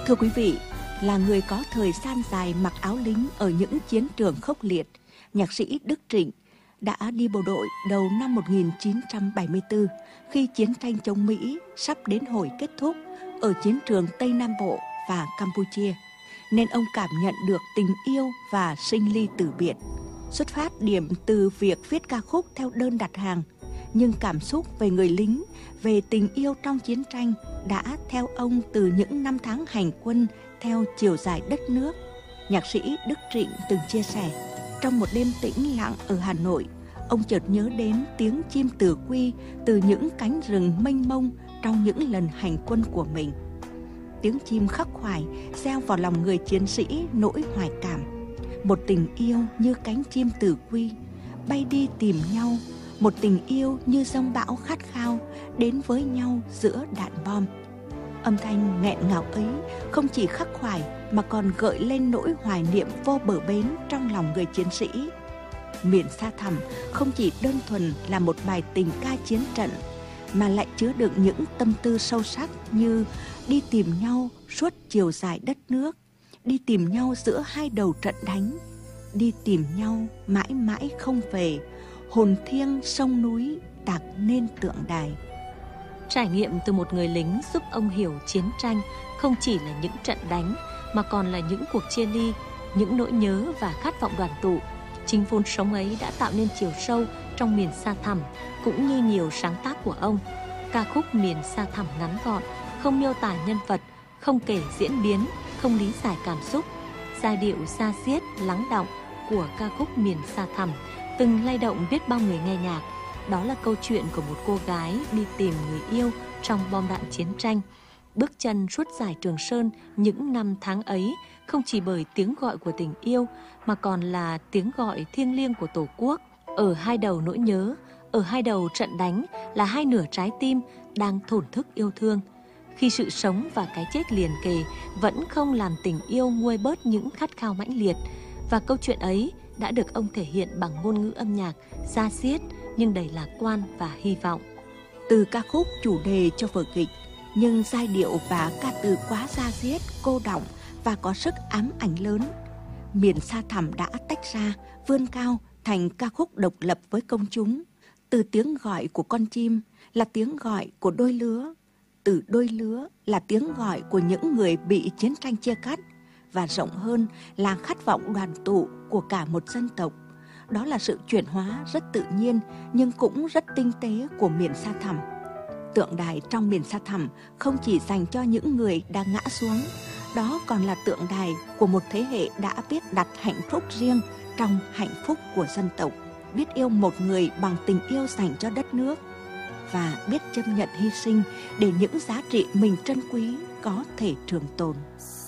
Thưa quý vị, là người có thời gian dài mặc áo lính ở những chiến trường khốc liệt, nhạc sĩ Đức Trịnh đã đi bộ đội đầu năm 1974 khi chiến tranh chống Mỹ sắp đến hồi kết thúc ở chiến trường Tây Nam Bộ và Campuchia, nên ông cảm nhận được tình yêu và sinh ly tử biệt. Xuất phát điểm từ việc viết ca khúc theo đơn đặt hàng, nhưng cảm xúc về người lính, về tình yêu trong chiến tranh đã theo ông từ những năm tháng hành quân theo chiều dài đất nước. Nhạc sĩ Đức Trịnh từng chia sẻ, trong một đêm tĩnh lặng ở Hà Nội, ông chợt nhớ đến tiếng chim tử quy từ những cánh rừng mênh mông trong những lần hành quân của mình. Tiếng chim khắc khoải gieo vào lòng người chiến sĩ nỗi hoài cảm. Một tình yêu như cánh chim tử quy, bay đi tìm nhau. Một tình yêu như giông bão khát khao, đến với nhau giữa đạn bom. Âm thanh nghẹn ngào ấy không chỉ khắc khoải mà còn gợi lên nỗi hoài niệm vô bờ bến trong lòng người chiến sĩ. Miền Sa Thẳm không chỉ đơn thuần là một bài tình ca chiến trận, mà lại chứa đựng những tâm tư sâu sắc như đi tìm nhau suốt chiều dài đất nước, đi tìm nhau giữa hai đầu trận đánh, đi tìm nhau mãi mãi không về, hồn thiêng sông núi tạc nên tượng đài. Trải nghiệm từ một người lính giúp ông hiểu chiến tranh không chỉ là những trận đánh, mà còn là những cuộc chia ly, những nỗi nhớ và khát vọng đoàn tụ. Chính vốn sống ấy đã tạo nên chiều sâu trong miền Sa Thẳm, cũng như nhiều sáng tác của ông. Ca khúc Miền Sa Thẳm ngắn gọn, không miêu tả nhân vật, không kể diễn biến, không lý giải cảm xúc. Giai điệu da diết, lắng đọng của ca khúc Miền Sa Thẳm từng lay động biết bao người nghe nhạc. Đó là câu chuyện của một cô gái đi tìm người yêu trong bom đạn chiến tranh. Bước chân suốt dải Trường Sơn những năm tháng ấy không chỉ bởi tiếng gọi của tình yêu, mà còn là tiếng gọi thiêng liêng của Tổ quốc. Ở hai đầu nỗi nhớ, ở hai đầu trận đánh là hai nửa trái tim đang thổn thức yêu thương. Khi sự sống và cái chết liền kề vẫn không làm tình yêu nguôi bớt những khát khao mãnh liệt. Và câu chuyện ấy đã được ông thể hiện bằng ngôn ngữ âm nhạc da diết nhưng đầy lạc quan và hy vọng. Từ ca khúc chủ đề cho vở kịch, nhưng giai điệu và ca từ quá da diết, cô đọng và có sức ám ảnh lớn. Miền Sa Thẳm đã tách ra, vươn cao thành ca khúc độc lập với công chúng. Từ tiếng gọi của con chim là tiếng gọi của đôi lứa, từ đôi lứa là tiếng gọi của những người bị chiến tranh chia cắt, và rộng hơn là khát vọng đoàn tụ của cả một dân tộc. Đó là sự chuyển hóa rất tự nhiên nhưng cũng rất tinh tế của miền Sa Thẳm. Tượng đài trong miền Sa Thẳm không chỉ dành cho những người đang ngã xuống, đó còn là tượng đài của một thế hệ đã biết đặt hạnh phúc riêng trong hạnh phúc của dân tộc, biết yêu một người bằng tình yêu dành cho đất nước, và biết chấp nhận hy sinh để những giá trị mình trân quý có thể trường tồn.